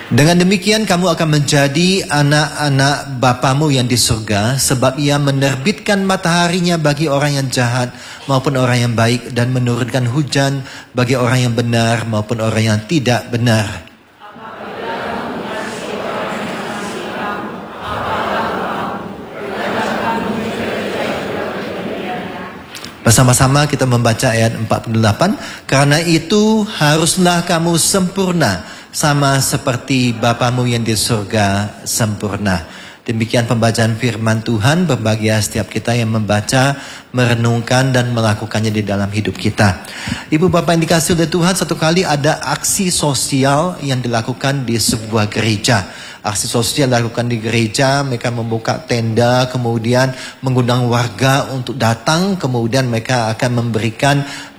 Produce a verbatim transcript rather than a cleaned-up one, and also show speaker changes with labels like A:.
A: Dengan demikian kamu akan menjadi anak-anak Bapamu yang di surga, sebab ia menerbitkan mataharinya bagi orang yang jahat maupun orang yang baik, dan menurunkan hujan bagi orang yang benar maupun orang yang tidak benar. Bersama-sama kita membaca ayat empat puluh delapan. Karena itu haruslah kamu sempurna, sama seperti Bapamu yang di surga sempurna. Demikian pembacaan firman Tuhan. Berbahagia setiap kita yang membaca, merenungkan dan melakukannya di dalam hidup kita. Ibu Bapak yang dikasihi oleh Tuhan, satu kali ada aksi sosial yang dilakukan di sebuah gereja. Aksi sosial dilakukan di gereja, mereka membuka tenda, kemudian mengundang warga untuk datang, kemudian mereka akan memberikan